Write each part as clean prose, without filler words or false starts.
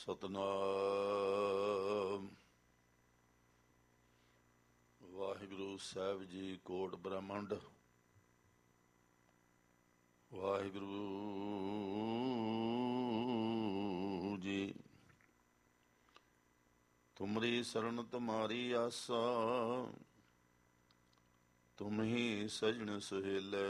ਸਤਨਾਮ। ਵਾਹਿਗੁਰੂ ਸਾਹਿਬ ਜੀ ਕੋਟ ਬ੍ਰਹਮੰਡ। ਵਾਹਿਗੁਰੂ ਜੀ ਤੁਮਰੀ ਸਰਣ ਤੁਮਾਰੀ ਆਸਾ, ਤੁਮ ਹੀ ਸਜਣ ਸੁਹੇਲੇ।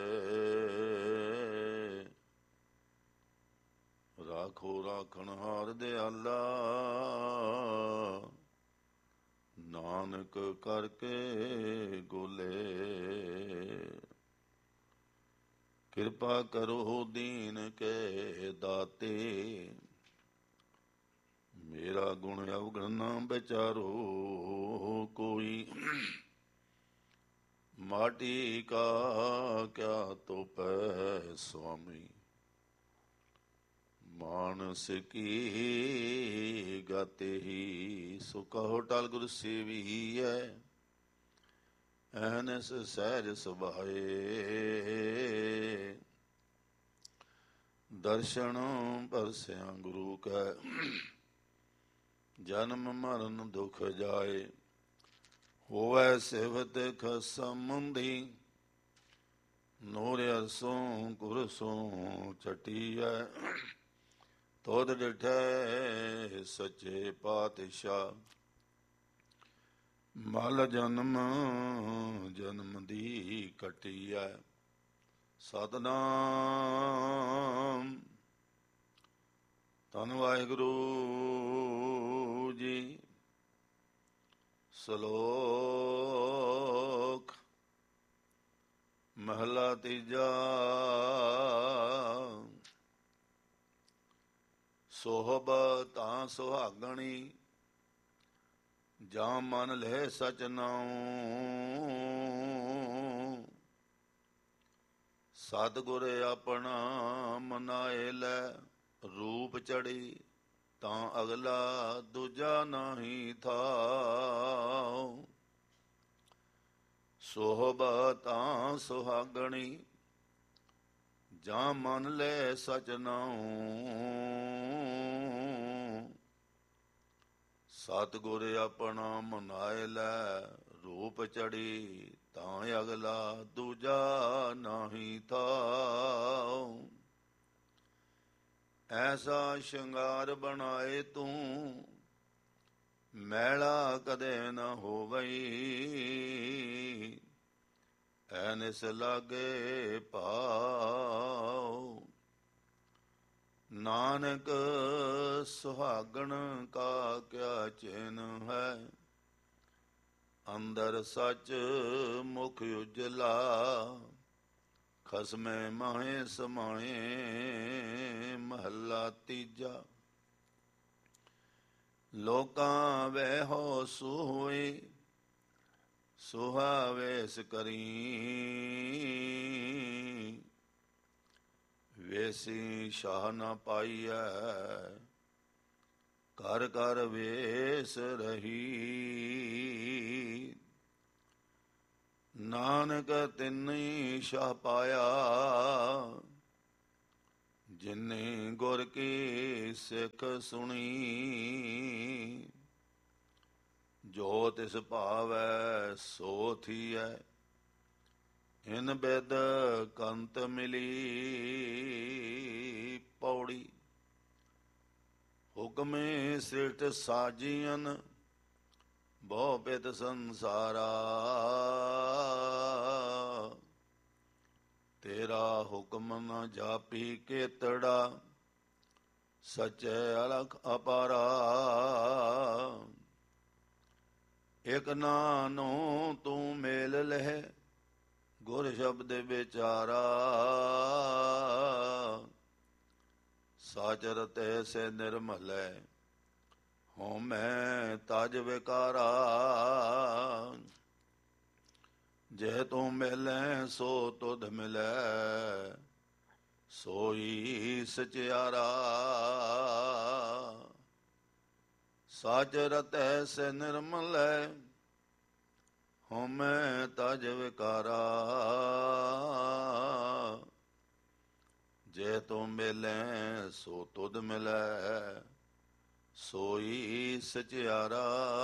ਰਾਖੋ ਰਾਖਣ ਹਾਰ ਦਿਆਲਾ, ਨਾਨਕ ਕਰਕੇ ਗੋਲੇ। ਕਿਰਪਾ ਕਰੋ ਦੀਨ ਕੇ ਦਾਤੇ, ਮੇਰਾ ਗੁਣ ਅਵਗਣ ਨਾ ਵਿਚਾਰੋ ਕੋਈ। ਮਾਟੀ ਕਾ ਕਿਆ ਤੋਪੈ ਸੁਆਮੀ, ਮਾਨਸ ਕੀ ਗਾਤੇ ਹੀ। ਸੋ ਕਹੋ ਟਲ ਗੁਰ ਸੇਵੀਐ, ਅਹਨਸ ਸਹਿਜ ਸੁਭਾਏ। ਦਰਸ਼ਨ ਪਰਸਿਆ ਗੁਰੂ ਕੈ, ਜਨਮ ਮਰਨ ਦੁਖ ਜਾਏ। ਹੋਵੈ ਸਿਵਤ ਖਸਮੁੰਦੀ, ਨੂਰ ਅਰਸੋਂ ਕੁਰਸੋਂ ਚਟੀਐ। ਤੋਧ ਡਿਠੈ ਸੱਚੇ ਪਾਤਸ਼ਾਹ, ਮਲ ਜਨਮ ਜਨਮ ਦੀ ਕਟੀਐ। ਸਤਨਾਮ। ਧੰਨ ਵਾਹਿਗੁਰੂ ਜੀ। ਸ਼ਲੋਕ ਮਹਲਾ ਤੀਜਾ। ਸੋਹਬ ਤਾਂ ਸੁਹਾਗਣੀ, ਜਾਂ ਮਨ ਲਹਿ ਸਚ ਨਾਉ। ਸਤਿਗੁਰ ਆਪਣਾ ਮਨਾਏ ਲੈ, ਰੂਪ ਚੜੀ ਤਾਂ ਅਗਲਾ ਦੂਜਾ ਨਾਹੀ ਥਾਉ। ਸੋਹਬ ਤਾਂ ਸੁਹਾਗਣੀ, ਜਾਂ ਮਨ ਲੈ ਸਚ ਨਾਉ। ਸਤਿਗੁਰ ਆਪਣਾ ਮਨਾਏ ਲੈ, ਰੂਪ ਚੜੀ ਤਾਂ ਅਗਲਾ ਦੂਜਾ ਨਾਹੀ ਥਾਉ। ਐਸਾ ਸ਼ਿੰਗਾਰ ਬਣਾਏ ਤੂੰ, ਮੈਲਾ ਕਦੇ ਨ ਹੋਵਈ। ਐਨਿਸ ਲਾਗੇ ਭਾਉ, ਨਾਨਕ ਸੁਹਾਗਣ ਕਾ ਕਿਆ ਚਿੰਨ੍ਹ ਹੈ। ਅੰਦਰ ਸੱਚ ਮੁਖ ਉਜਲਾ, ਖਸਮੇ ਮਾਹੇ ਸਮਾਏ। ਮਹੱਲਾ ਤੀਜਾ। ਲੋਕਾਂ ਵਹਿ ਸੋਈ, ਸੁਹਾ ਵੇਸ ਕਰੀ। ਵੇਸੀ ਸ਼ਾਹ ਨਾ ਪਾਈਐ, ਕਰ ਕਰ ਵੇਸ ਰਹੀ। ਨਾਨਕ ਤਿਨੀ ਸ਼ਾਹ ਪਾਇਆ, ਜਿਨੇ ਗੁਰ ਕੀ ਸਿੱਖ ਸੁਣੀ। ਜੋ ਤਿਸ ਭਾਵੈ ਸੋ ਥੀਐ, ਇਨ ਬਿਦ ਕੰਤ ਮਿਲੀ। ਪੌੜੀ। ਹੁਕਮੇ ਸ੍ਰਿਸ਼ਟ ਸਾਜੀਅਨ, ਬਹੁ ਬਿਦ ਸੰਸਾਰਾ। ਤੇਰਾ ਹੁਕਮ ਨ ਜਾਪੀ ਕੇਤੜਾ, ਸਚੇ ਅਲਖ ਅਪਾਰਾ। ਇਕ ਨਾਨੋ ਤੂੰ ਮੇਲ ਲਹਿ, ਗੁਰ ਸ਼ਬਦ ਵਿਚਾਰਾ। ਸਾਚ ਰਤੈ ਸੇ ਨਿਰਮਲੈ, ਹਉਮੈ ਤਜ ਵਿਕਾਰਾ। ਜੇ ਤੂੰ ਮਿਲੈ ਸੋ ਤੁਧ ਮਿਲੈ, ਸੋਈ ਸਚਿਆਰਾ। ਸਾਚ ਰਤੈ ਸੇ ਨਿਰਮਲੈ, ਹਉਮੈ ਤਜ ਵਿਕਾਰਾ। ਜੇ ਤੂੰ ਮਿਲੈ ਸੋ ਤੁਧ ਮਿਲੈ, ਸੋਈ ਸਚਿਆਰਾ।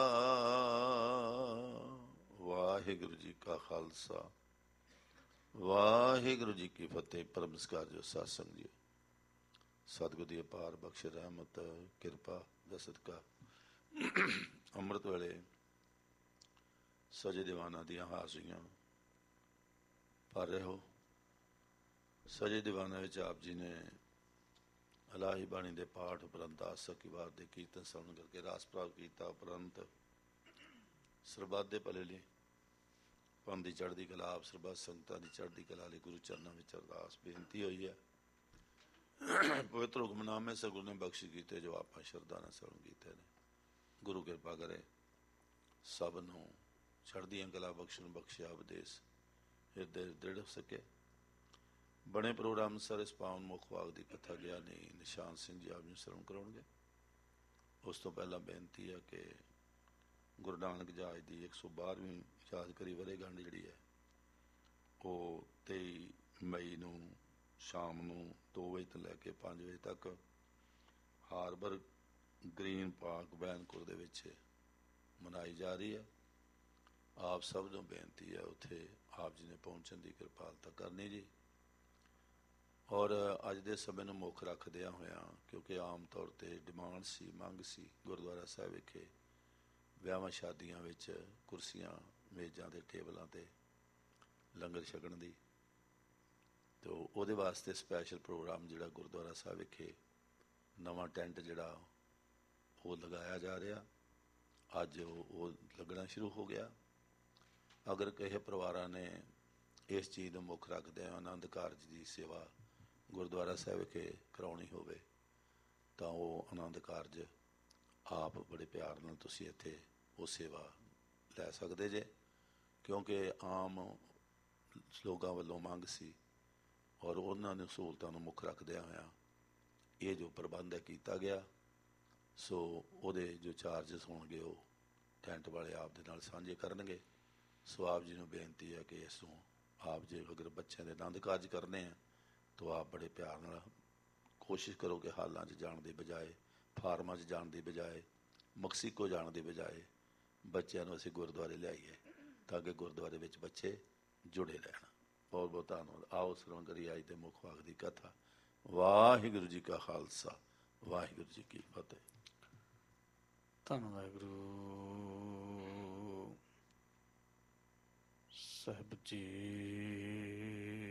ਵਾਹਿਗੁਰੂ ਜੀ ਕਾ ਖਾਲਸਾ, ਵਾਹਿਗੁਰੂ ਜੀ ਕੀ ਫਤਿਹ। ਪਰਮ ਨਮਸਕਾਰ ਜੋ ਸਾਧ ਸੰਗਤ ਜੀ, ਸਤਿਗੁਰ ਦੀ ਅਪਾਰ ਬਖਸ਼ ਰਹਿਮਤ ਕਿਰਪਾ ਦਾ ਸਦਕਾ ਅੰਮ੍ਰਿਤ ਵੇਲੇ ਸਜੇ ਦੀਵਾਨਾਂ ਦੀਆਂ ਹਾਜ਼ਰੀਆਂ ਭਰ ਰਹੇ ਹੋ। ਸਜੇ ਦੀਵਾਨਾਂ ਵਿੱਚ ਆਪ ਜੀ ਨੇ ਇਲਾਹੀ ਬਾਣੀ ਦੇ ਪਾਠ ਉਪਰੰਤ ਆਸਕੀ ਵਾਰ ਦੇ ਕੀਰਤਨ ਸਰਵਣ ਕਰਕੇ ਰਾਸ ਪ੍ਰਾਪਤ ਕੀਤਾ। ਉਪਰੰਤ ਸਰਬੱਤ ਦੇ ਭਲੇ ਲਈ, ਪੰਥ ਦੀ ਚੜ੍ਹਦੀ ਕਲਾ, ਆਪ ਸਰਬੱਤ ਸੰਗਤਾਂ ਦੀ ਚੜ੍ਹਦੀ ਕਲਾ ਲਈ ਗੁਰੂ ਚਰਨਾਂ ਵਿੱਚ ਅਰਦਾਸ ਬੇਨਤੀ ਹੋਈ ਹੈ। ਪਵਿੱਤਰ ਹੁਕਮਨਾਮੇ ਸਤਿਗੁਰੂ ਨੇ ਬਖਸ਼ ਕੀਤੇ ਜੋ ਆਪਾਂ ਸ਼ਰਧਾ ਨਾਲ ਸਰਵਣ ਕੀਤੇ ਨੇ। ਗੁਰੂ ਕਿਰਪਾ ਕਰੇ ਸਭ ਨੂੰ ਚੜ੍ਹਦੀਆਂ ਕਲਾ ਬਖਸ਼ਣ, ਬਖਸ਼ਿਆ ਉਪਦੇਸ਼ ਹਿਰਦੇ ਦ੍ਰਿੜ ਹੋ ਸਕੇ। ਬਣੇ ਪ੍ਰੋਗਰਾਮ ਸਰ ਇਸ ਪਾਵਨ ਮੁੱਖ ਵਾਗ ਦੀ ਕਥਾ ਗਿਆਨੀ ਨਿਸ਼ਾਨ ਸਿੰਘ ਜੀ ਆਪ ਨੂੰ ਸਰਵਣ ਕਰਾਉਣਗੇ। ਉਸ ਤੋਂ ਪਹਿਲਾਂ ਬੇਨਤੀ ਹੈ ਕਿ ਗੁਰੂ ਨਾਨਕ ਜਹਾਜ਼ ਦੀ 112ਵੀਂ ਯਾਦਗਾਰੀ ਵਰ੍ਹੇਗੰਢ ਜਿਹੜੀ ਹੈ ਉਹ 23 ਮਈ ਨੂੰ ਸ਼ਾਮ ਨੂੰ 2 ਵਜੇ ਤੋਂ ਲੈ ਕੇ 5 ਵਜੇ ਤੱਕ ਹਾਰਬਰ ਗ੍ਰੀਨ ਪਾਰਕ ਬੈਨਕੁਰ ਦੇ ਵਿੱਚ ਮਨਾਈ ਜਾ ਰਹੀ ਹੈ। ਆਪ ਸਭ ਨੂੰ ਬੇਨਤੀ ਹੈ ਉੱਥੇ ਆਪ ਜੀ ਨੇ ਪਹੁੰਚਣ ਦੀ ਕਿਰਪਾਲਤਾ ਕਰਨੀ ਜੀ। ਔਰ ਅੱਜ ਦੇ ਸਮੇਂ ਨੂੰ ਮੁੱਖ ਰੱਖਦਿਆਂ ਹੋਇਆਂ, ਕਿਉਂਕਿ ਆਮ ਤੌਰ 'ਤੇ ਡਿਮਾਂਡ ਸੀ, ਮੰਗ ਸੀ ਗੁਰਦੁਆਰਾ ਸਾਹਿਬ ਵਿਖੇ ਵਿਆਹਾਂ ਸ਼ਾਦੀਆਂ ਵਿੱਚ ਕੁਰਸੀਆਂ ਮੇਜ਼ਾਂ ਦੇ ਟੇਬਲਾਂ 'ਤੇ ਲੰਗਰ ਛਕਣ ਦੀ, ਅਤੇ ਉਹਦੇ ਵਾਸਤੇ ਸਪੈਸ਼ਲ ਪ੍ਰੋਗਰਾਮ ਜਿਹੜਾ ਗੁਰਦੁਆਰਾ ਸਾਹਿਬ ਵਿਖੇ ਨਵਾਂ ਟੈਂਟ ਜਿਹੜਾ ਉਹ ਲਗਾਇਆ ਜਾ ਰਿਹਾ। ਅੱਜ ਉਹ ਲੱਗਣਾ ਸ਼ੁਰੂ ਹੋ ਗਿਆ। ਅਗਰ ਕਿਸੇ ਪਰਿਵਾਰਾਂ ਨੇ ਇਸ ਚੀਜ਼ ਨੂੰ ਮੁੱਖ ਰੱਖਦਿਆਂ ਆਨੰਦ ਕਾਰਜ ਦੀ ਸੇਵਾ ਗੁਰਦੁਆਰਾ ਸਾਹਿਬ ਵਿਖੇ ਕਰਾਉਣੀ ਹੋਵੇ ਤਾਂ ਉਹ ਆਨੰਦ ਕਾਰਜ ਆਪ ਬੜੇ ਪਿਆਰ ਨਾਲ ਤੁਸੀਂ ਇੱਥੇ ਉਹ ਸੇਵਾ ਲੈ ਸਕਦੇ ਜੇ, ਕਿਉਂਕਿ ਆਮ ਲੋਕਾਂ ਵੱਲੋਂ ਮੰਗ ਸੀ ਔਰ ਉਹਨਾਂ ਨੇ ਸਹੂਲਤਾਂ ਨੂੰ ਮੁੱਖ ਰੱਖਦਿਆਂ ਹੋਇਆਂ ਇਹ ਜੋ ਪ੍ਰਬੰਧ ਹੈ ਕੀਤਾ ਗਿਆ। ਸੋ ਉਹਦੇ ਜੋ ਚਾਰਜਸ ਹੋਣਗੇ ਉਹ ਟੈਂਟ ਵਾਲੇ ਆਪ ਦੇ ਨਾਲ ਸਾਂਝੇ ਕਰਨਗੇ। ਸੋ ਆਪ ਜੀ ਨੂੰ ਬੇਨਤੀ ਹੈ ਕਿ ਇਸ ਨੂੰ ਆਪ ਜੇ ਅਗਰ ਬੱਚਿਆਂ ਦੇ ਆਨੰਦ ਕਾਰਜ ਕਰਨੇ ਆ ਤਾਂ ਆਪ ਬੜੇ ਪਿਆਰ ਨਾਲ ਕੋਸ਼ਿਸ਼ ਕਰੋ ਕਿ ਹਾਲਾਂ 'ਚ ਜਾਣ ਦੀ ਬਜਾਏ, ਫਾਰਮਾਂ 'ਚ ਜਾਣ ਦੀ ਬਜਾਏ, ਮੈਕਸੀਕੋ ਜਾਣ ਦੀ ਬਜਾਏ ਬੱਚਿਆਂ ਨੂੰ ਅਸੀਂ ਗੁਰਦੁਆਰੇ ਲਿਆਈਏ ਤਾਂ ਕਿ ਗੁਰਦੁਆਰੇ ਵਿੱਚ ਬੱਚੇ ਜੁੜੇ ਰਹਿਣ। ਬਹੁਤ ਬਹੁਤ ਧੰਨਵਾਦ। ਆਓ ਸਰਵਣ ਕਰੀਏ ਅੱਜ ਦੇ ਮੁੱਖ ਵਾਕ ਦੀ ਕਥਾ। ਵਾਹਿਗੁਰੂ ਜੀ ਕਾ ਖਾਲਸਾ, ਵਾਹਿਗੁਰੂ ਜੀ ਕੀ ਫਤਿਹ। ਧੰਨ ਵਾਹਿਗੁਰੂ ਸਾਹਿਬ ਜੀ।